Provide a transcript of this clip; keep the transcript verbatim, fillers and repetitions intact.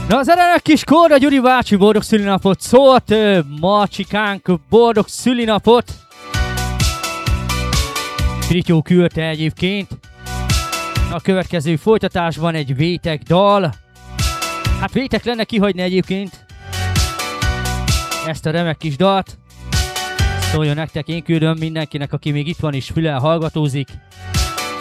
Na az erenek kis Korda Gyuri bácsi boldog szülinapot szólt, Marcsikánk boldog szülinapot. Frityó küldte egyébként. A következő folytatásban egy vétek dal. Hát vétek lenne kihagyni egyébként ezt a remek kis dalt. Szóljon nektek, én küldöm mindenkinek, aki még itt van és fülel hallgatózik.